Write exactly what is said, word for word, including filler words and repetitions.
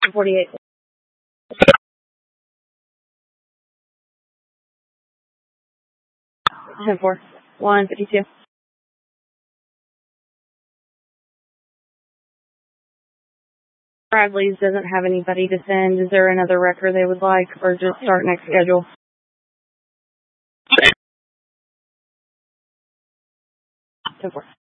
forty-eight. ten four. one fifty-two. Bradley's doesn't have anybody to send. Is there another record they would like, or just start next schedule? ten four.